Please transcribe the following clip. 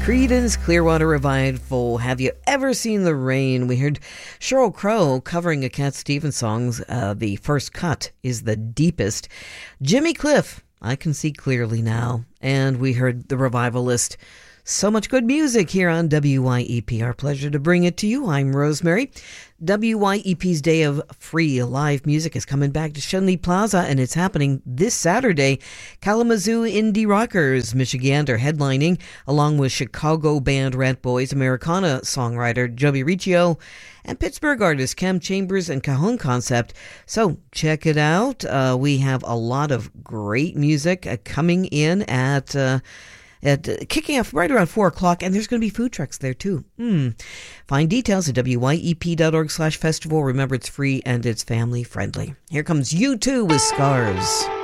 Creedence Clearwater Revival, Have You Ever Seen the Rain? We heard Sheryl Crow covering a Cat Stevens song. The first cut is The Deepest. Jimmy Cliff, I Can See Clearly Now. And we heard The Revivalist. So much good music here on WYEP. Our pleasure to bring it to you. I'm Rosemary. WYEP's Day of Free Live Music is coming back to Shenley Plaza, and it's happening this Saturday. Kalamazoo Indie Rockers, Michigander, headlining, along with Chicago band Rat Boys, Americana songwriter Joby Riccio, and Pittsburgh artists Cam Chambers and Cajon Concept. So check it out. We have a lot of great music coming in at kicking off right around 4 o'clock, and there's going to be food trucks there too. Find details at wyep.org/festival. Remember, it's free and it's family friendly. Here comes U2 with Scars.